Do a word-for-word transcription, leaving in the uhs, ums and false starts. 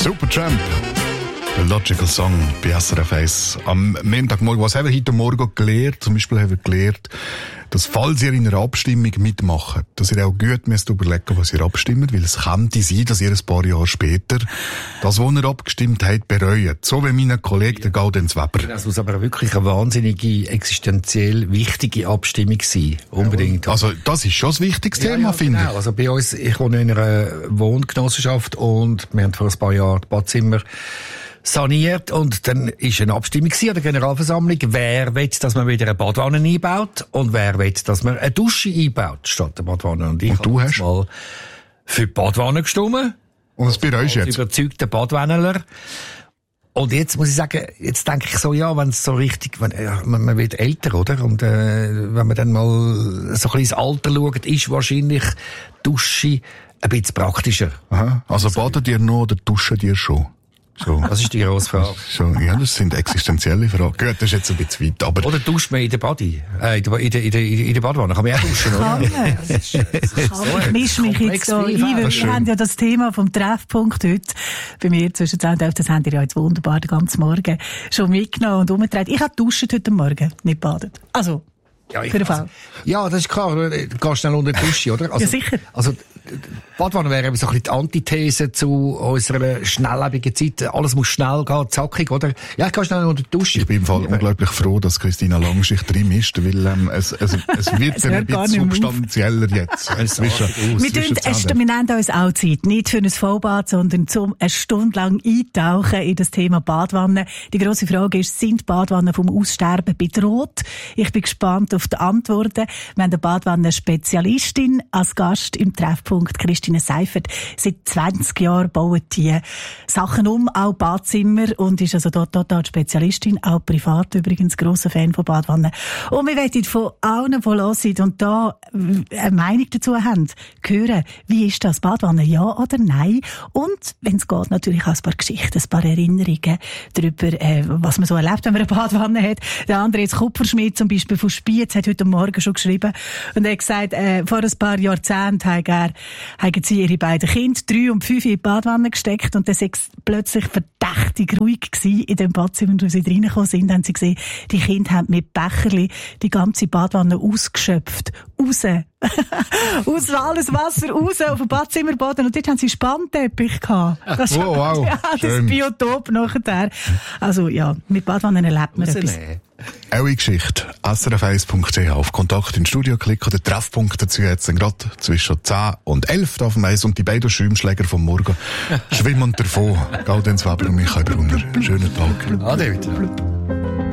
Supertramp. The Logical Song bei S R F eins. Am Montagmorgen, was haben wir heute Morgen gelernt? Zum Beispiel haben wir gelernt, dass, falls ihr in einer Abstimmung mitmacht, dass ihr auch gut müsst überlegen, was ihr abstimmt, weil es könnte sein, dass ihr ein paar Jahre später das, was ihr abgestimmt habt, bereut. So wie mein Kollege, der Gaudenz Weber. Das muss aber wirklich eine wahnsinnige, existenziell wichtige Abstimmung sein. Unbedingt. Ja, also, das ist schon ein wichtiges ja, Thema, ja, finde genau. ich. Also bei uns, ich wohne in einer Wohngenossenschaft und wir haben vor ein paar Jahren die Badzimmer saniert und dann ist eine Abstimmung an der Generalversammlung, wer will, dass man wieder eine Badwanne einbaut und wer will, dass man eine Dusche einbaut statt der Badwanne. Und ich und du hast mal für die Badwanne gestimmt. Und das bereust du jetzt? Überzeugter Badwanneler. Und jetzt muss ich sagen, jetzt denke ich so, ja, wenn es so richtig, wenn, ja, man, man wird älter, oder? Und äh, wenn man dann mal so ein bisschen ins Alter schaut, ist wahrscheinlich Dusche ein bisschen praktischer. Aha. Also badet ihr noch oder duschen ihr schon? So. Das ist die grosse Frage. So, ja, das sind existenzielle Fragen. Gut, das ist jetzt ein bisschen weit, aber... Oder duscht man in der Body? Äh, in der, in der, in der, in der Badwanne? Kann man auch duschen, oder? Ja, das ist, das ist so ich mische mich jetzt so ein, weil wir haben ja das Thema vom Treffpunkt heute bei mir zwischen zehn und elf, das habt ihr ja jetzt wunderbar den ganzen Morgen schon mitgenommen und umgedreht. Ich habe duscht heute Morgen, nicht badet. Also, ja, ich, für den Fall. Also, ja, das ist klar. Du gehst schnell unter die Dusche, oder? Also, ja, sicher. Also, die Badwanne wäre eben so ein bisschen die Antithese zu unserer schnelllebigen Zeit. Alles muss schnell gehen, zackig, oder? Ja, ich gehe schnell unter die Dusche. Ich bin im Fall ja. unglaublich froh, dass Christina Langschicht drin ist, weil ähm, es, es, es wird es ein bisschen substanzieller jetzt. Es wir, wir nehmen uns auch Zeit, nicht für ein Vollbad, sondern zum eine Stunde lang eintauchen in das Thema Badwanne. Die grosse Frage ist, sind Badwannen vom Aussterben bedroht? Ich bin gespannt auf die Antworten. Wir haben eine Badwannen-Spezialistin als Gast im Treffpunkt, Christine Seifert. Seit zwanzig Jahren bauen die Sachen um, auch Badzimmer, und ist also dort total Spezialistin, auch privat übrigens, grosser Fan von Badwannen. Und wir wollen von allen, die hören sind und da eine Meinung dazu haben, hören, wie ist das, Badwanne, ja oder nein? Und, wenn es geht, natürlich auch ein paar Geschichten, ein paar Erinnerungen darüber, äh, was man so erlebt, wenn man eine Badwanne hat. Der Andreas Kupferschmidt zum Beispiel von Spiez hat heute Morgen schon geschrieben und er hat gesagt, äh, vor ein paar Jahrzehnten hat er haben sie ihre beiden Kinder, drei und fünf, in die Badwanne gesteckt und dann war es plötzlich verdächtig ruhig gewesen in dem Badzimmer, wo sie reingekommen sind, haben sie gesehen, die Kinder haben mit Becherli die ganze Badwanne ausgeschöpft, raus, aus alles Wasser raus auf den Badzimmerboden und dort haben sie Spannteppich gehabt. Das, oh, wow. Ja, das Biotop nachher. Also ja, mit Badwannen erlebt man etwas. Eure Geschichte, S R F eins Punkt c h, auf Kontakt ins Studio klicken, der Treffpunkt dazu jetzt gerade zwischen zehn und elf auf dem Eis und die beiden Schwimmschläger vom Morgen schwimmen davon. Gaudenz Weber und Michael Brunner. Schönen Tag. Ade.